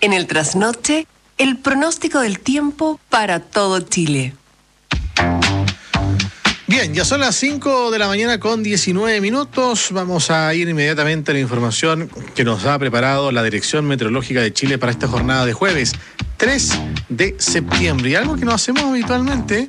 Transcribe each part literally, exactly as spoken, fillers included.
En el trasnoche, el pronóstico del tiempo para todo Chile. Bien, ya son las cinco de la mañana con diecinueve minutos. Vamos a ir inmediatamente a la información que nos ha preparado la Dirección Meteorológica de Chile para esta jornada de jueves tres de septiembre. Y algo que no hacemos habitualmente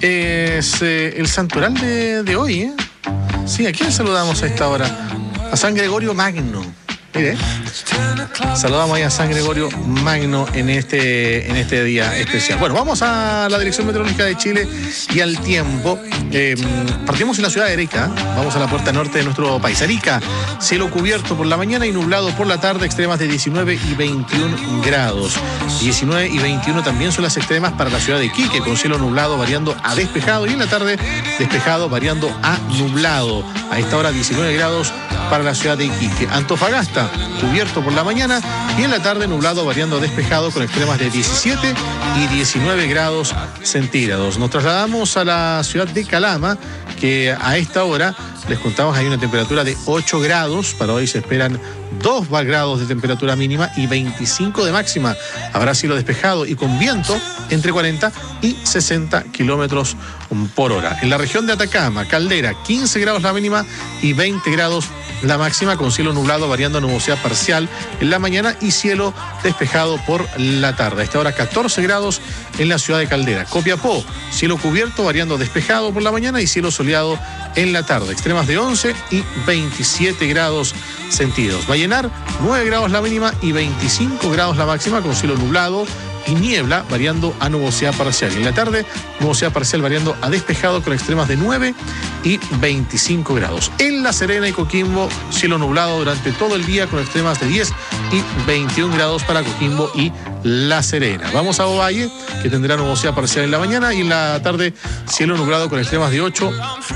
es eh, el santoral de, de hoy. ¿eh? Sí, ¿a quién saludamos a esta hora? A San Gregorio Magno. Mire, saludamos ahí a San Gregorio Magno en este, en este día especial. Bueno, vamos a la Dirección Meteorológica de Chile y al tiempo. Eh, partimos en la ciudad de Arica, vamos a la puerta norte de nuestro país. Arica, cielo cubierto por la mañana y nublado por la tarde, extremas de diecinueve y veintiún grados. diecinueve y veintiuno también son las extremas para la ciudad de Iquique, con cielo nublado variando a despejado y en la tarde despejado variando a nublado. A esta hora diecinueve grados para la ciudad de Iquique. Antofagasta, cubierto por la mañana y en la tarde nublado variando a despejado con extremas de diecisiete y diecinueve grados centígrados. Nos trasladamos a la ciudad de Calama, que a esta hora les contamos hay una temperatura de ocho grados. Para hoy se esperan dos grados de temperatura mínima y veinticinco de máxima. Habrá cielo despejado y con viento entre cuarenta y sesenta kilómetros por hora. En la región de Atacama, Caldera, quince grados la mínima y veinte grados la máxima, con cielo nublado variando a nubosidad parcial en la mañana y cielo despejado por la tarde. A esta hora catorce grados en la ciudad de Caldera. Copiapó, cielo cubierto variando despejado por la mañana y cielo soleado en la tarde. Extremas de once y veintisiete grados centígrados. Vallenar, nueve grados la mínima y veinticinco grados la máxima, con cielo nublado y niebla variando a nubosidad parcial. Y en la tarde, nubosidad parcial variando a despejado con extremas de nueve y veinticinco grados. En La Serena y Coquimbo, cielo nublado durante todo el día con extremas de diez y veintiún grados para Coquimbo y La Serena. Vamos a Ovalle, que tendrá nubosidad parcial en la mañana y en la tarde, cielo nublado con extremas de ocho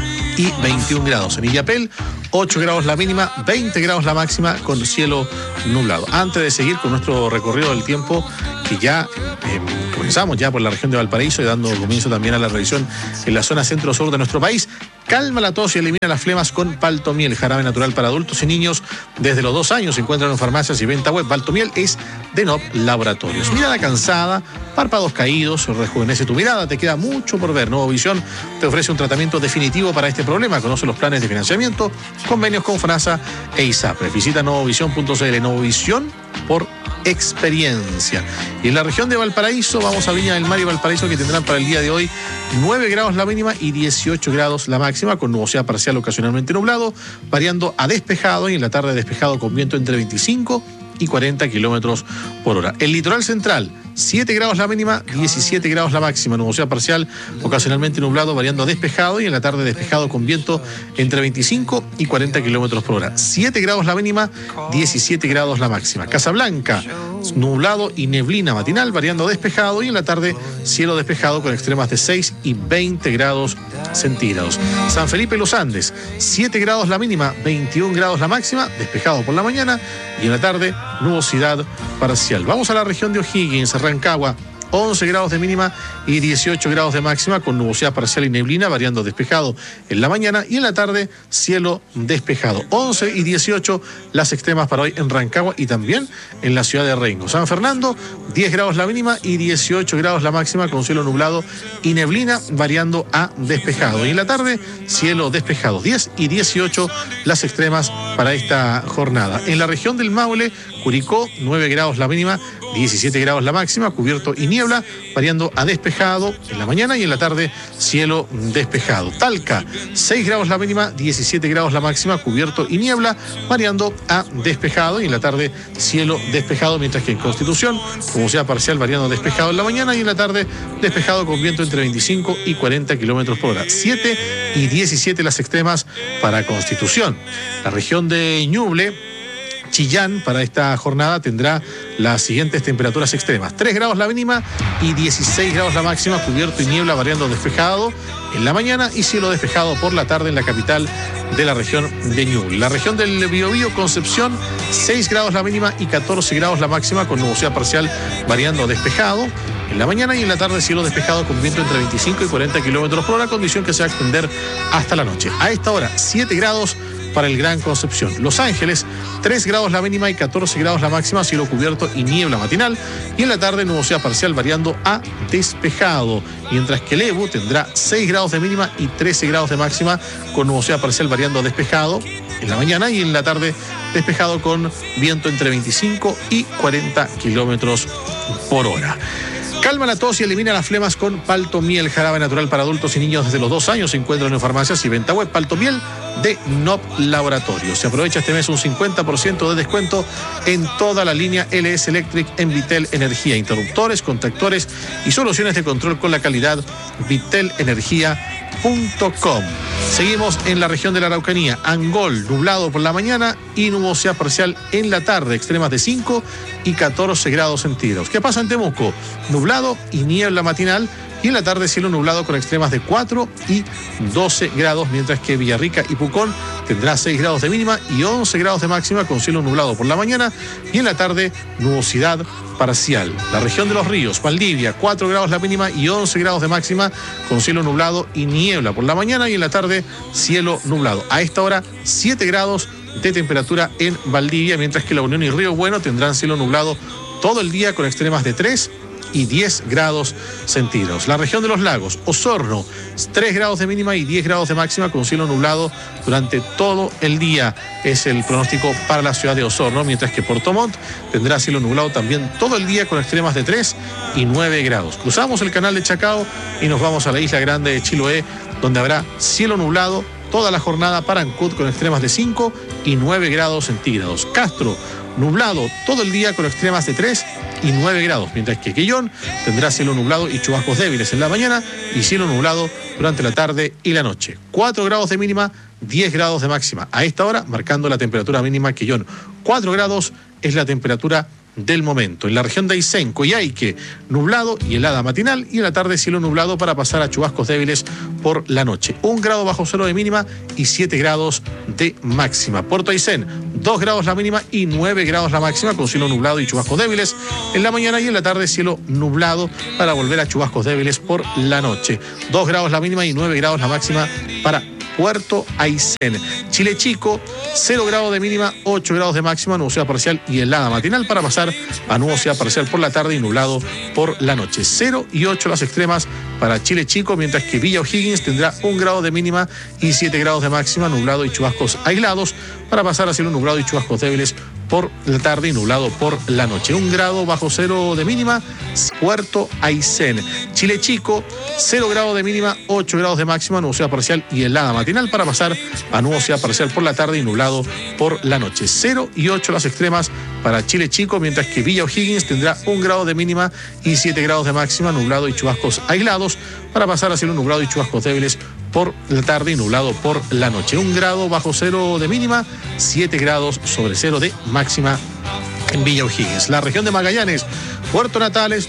y veintiún grados. En Illapel, ocho grados la mínima, veinte grados la máxima, con cielo nublado. Antes de seguir con nuestro recorrido del tiempo, que ya eh, comenzamos ya por la región de Valparaíso y dando comienzo también a la revisión en la zona centro-sur de nuestro país. Calma la tos y elimina las flemas con Paltomiel, jarabe natural para adultos y niños desde los dos años. Se encuentran en farmacias y venta web. Paltomiel es de N O P Laboratorios. Mirada cansada, párpados caídos, rejuvenece tu mirada, te queda mucho por ver. Nuevo Visión te ofrece un tratamiento definitivo para este problema. Conoce los planes de financiamiento, convenios con FONASA e ISAPRE. Visita nuevovisión punto c l. Nuevo Visión por experiencia. Y en la región de Valparaíso, vamos a Viña del Mar y Valparaíso, que tendrán para el día de hoy nueve grados la mínima y dieciocho grados la máxima, con nubosidad parcial ocasionalmente nublado, variando a despejado y en la tarde despejado con viento entre veinticinco y cuarenta kilómetros por hora. El litoral central, siete grados la mínima, diecisiete grados la máxima, nubosidad parcial ocasionalmente nublado, variando a despejado y en la tarde despejado con viento entre veinticinco y cuarenta kilómetros por hora. siete grados la mínima, diecisiete grados la máxima. Casablanca, nublado y neblina matinal, variando a despejado y en la tarde cielo despejado con extremas de seis y veinte grados centígrados. San Felipe Los Andes, siete grados la mínima, veintiún grados la máxima, despejado por la mañana y en la tarde nubosidad parcial. Vamos a la región de O'Higgins, Rancagua, once grados de mínima y dieciocho grados de máxima, con nubosidad parcial y neblina, variando despejado en la mañana y en la tarde cielo despejado. once y dieciocho las extremas para hoy en Rancagua y también en la ciudad de Rengo. San Fernando, diez grados la mínima y dieciocho grados la máxima, con cielo nublado y neblina, variando a despejado. Y en la tarde cielo despejado. diez y dieciocho las extremas para esta jornada. En la región del Maule, Curicó, nueve grados la mínima, diecisiete grados la máxima, cubierto y niebla, variando a despejado en la mañana y en la tarde cielo despejado. Talca, seis grados la mínima, diecisiete grados la máxima, cubierto y niebla, variando a despejado y en la tarde cielo despejado, mientras que en Constitución, nubosidad parcial variando a despejado en la mañana y en la tarde despejado con viento entre veinticinco y cuarenta kilómetros por hora. siete y diecisiete las extremas para Constitución. La región de Ñuble, Chillán, para esta jornada tendrá las siguientes temperaturas extremas: tres grados la mínima y dieciséis grados la máxima, cubierto y niebla, variando despejado en la mañana y cielo despejado por la tarde en la capital de la región de Ñuble. La región del Biobío, Concepción, seis grados la mínima y catorce grados la máxima, con nubosidad parcial variando despejado en la mañana y en la tarde cielo despejado con viento entre veinticinco y cuarenta kilómetros por hora, condición que se va a extender hasta la noche. A esta hora, siete grados para el Gran Concepción. Los Ángeles, tres grados la mínima y catorce grados la máxima, cielo cubierto y niebla matinal. Y en la tarde, nubosidad parcial variando a despejado. Mientras que Lebu tendrá seis grados de mínima y trece grados de máxima, con nubosidad parcial variando a despejado en la mañana, y en la tarde despejado con viento entre veinticinco y cuarenta kilómetros por hora. Calma la tos y elimina las flemas con Paltomiel, jarabe natural para adultos y niños desde los dos años. Se encuentran en farmacias y venta web. Paltomiel de N O P Laboratorio. Se aprovecha este mes un cincuenta por ciento de descuento en toda la línea L S Electric en Vitel Energía. Interruptores, contactores y soluciones de control con la calidad vitel energía punto com. Seguimos en la región de la Araucanía. Angol, nublado por la mañana y nubosidad parcial en la tarde, extremas de cinco y catorce grados centígrados. ¿Qué pasa en Temuco? Nublado y niebla matinal, y en la tarde cielo nublado con extremas de cuatro y doce grados, mientras que Villarrica y Pucón tendrá seis grados de mínima y once grados de máxima, con cielo nublado por la mañana y en la tarde nubosidad parcial. La región de los ríos, Valdivia, cuatro grados la mínima y once grados de máxima, con cielo nublado y niebla por la mañana, y en la tarde cielo nublado. A esta hora siete grados de temperatura en Valdivia, mientras que La Unión y Río Bueno tendrán cielo nublado todo el día con extremas de tres y diez grados centígrados. La región de los lagos, Osorno, tres grados de mínima y diez grados de máxima, con cielo nublado durante todo el día. Es el pronóstico para la ciudad de Osorno, mientras que Puerto Montt tendrá cielo nublado también todo el día con extremas de tres y nueve grados. Cruzamos el canal de Chacao y nos vamos a la isla grande de Chiloé, donde habrá cielo nublado toda la jornada para Ancud con extremas de cinco y nueve grados centígrados. Castro, nublado todo el día con extremas de tres y nueve grados, mientras que Quillón tendrá cielo nublado y chubascos débiles en la mañana y cielo nublado durante la tarde y la noche. cuatro grados de mínima, diez grados de máxima. A esta hora, marcando la temperatura mínima, Quillón cuatro grados es la temperatura del momento. En la región de Aysén, Coyhaique, nublado y helada matinal, y en la tarde cielo nublado para pasar a chubascos débiles por la noche. Un grado bajo cero de mínima y siete grados de máxima. Puerto Aysén, dos grados la mínima y nueve grados la máxima, con cielo nublado y chubascos débiles en la mañana, y en la tarde cielo nublado para volver a chubascos débiles por la noche. dos grados la mínima y nueve grados la máxima para Puerto Aysén. Chile Chico, cero grados de mínima, ocho grados de máxima, nubosidad parcial y helada matinal para pasar a nubosidad parcial por la tarde y nublado por la noche. cero y ocho las extremas para Chile Chico, mientras que Villa O'Higgins tendrá un grado de mínima y siete grados de máxima, nublado y chubascos aislados para pasar a cielo nublado y chubascos débiles por la tarde y nublado por la noche. Un grado bajo cero de mínima, Puerto Aysén. Chile Chico, cero grados de mínima, ocho grados de máxima, nubosidad parcial y helada matinal para pasar a nubosidad parcial por la tarde y nublado por la noche. cero y ocho las extremas para Chile Chico, mientras que Villa O'Higgins tendrá un grado de mínima y siete grados de máxima, nublado y chubascos aislados para pasar a cielo nublado y chubascos débiles por la tarde y nublado por la noche. Un grado bajo cero de mínima, siete grados sobre cero de máxima en Villa O'Higgins. La región de Magallanes, Puerto Natales,